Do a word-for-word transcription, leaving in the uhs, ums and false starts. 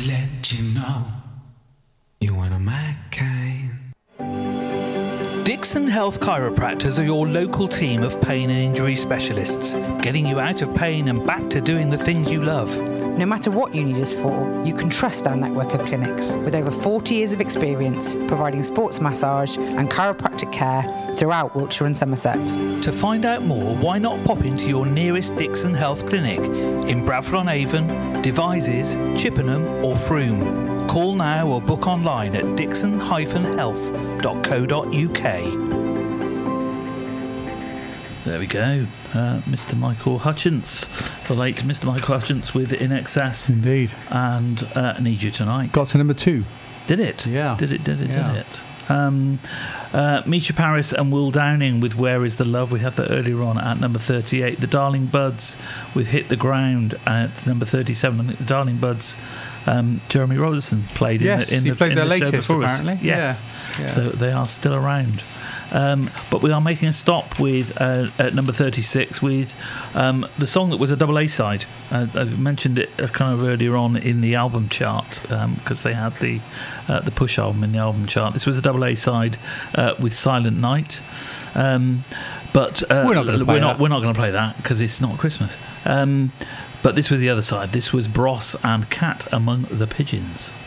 let you know you're one of my kind. Dixon Health Chiropractors are your local team of pain and injury specialists, getting you out of pain and back to doing the things you love. No matter what you need us for, you can trust our network of clinics with over forty years of experience providing sports massage and chiropractic care throughout Wiltshire and Somerset. To find out more, why not pop into your nearest Dixon Health Clinic in Bradford-on-Avon, Devizes, Chippenham or Frome. Call now or book online at dixon dash health dot co dot uk. There we go. Uh, Mister Michael Hutchence, the late Mister Michael Hutchence with In Excess. Indeed. And uh, Need You Tonight. Got to number two. Did it? Yeah. Did it, did it, yeah. did it? Um, uh, Misha Paris and Will Downing with Where Is the Love? We had that earlier on at number thirty-eight. The Darling Buds with Hit the Ground at number thirty-seven. I think the Darling Buds, um, Jeremy Robertson played yes, in, in he the played in their the latest, show before apparently. us. Yes. Yeah. Yeah. So they are still around. Um, but we are making a stop with uh, at number thirty-six with um, the song that was a double A side. Uh, I mentioned it uh, kind of earlier on in the album chart because um, they had the uh, the Push album in the album chart. This was a double A side uh, with Silent Night. Um, but uh, we're not going to play we're not, that. we're not going to play that because it's not Christmas. Um, but this was the other side. This was Bros and Cat Among the Pigeons.